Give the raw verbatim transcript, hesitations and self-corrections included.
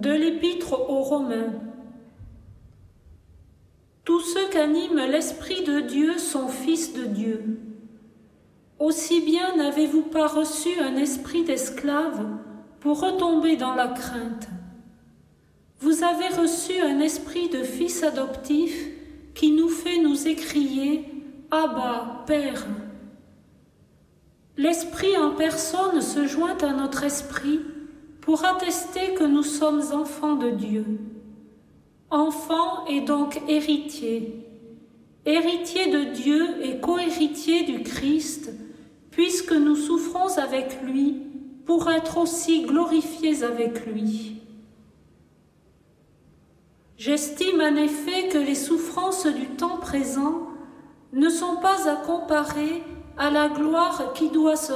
De l'Épître aux Romains. Tous ceux qu'anime l'Esprit de Dieu sont fils de Dieu. Aussi bien n'avez-vous pas reçu un esprit d'esclave pour retomber dans la crainte. Vous avez reçu un esprit de fils adoptif qui nous fait nous écrier « Abba, Père ». L'Esprit en personne se joint à notre esprit pour attester que nous sommes enfants de Dieu. Enfants et donc héritiers. Héritiers de Dieu et co-héritiers du Christ, puisque nous souffrons avec lui pour être aussi glorifiés avec lui. J'estime en effet que les souffrances du temps présent ne sont pas à comparer à la gloire qui doit se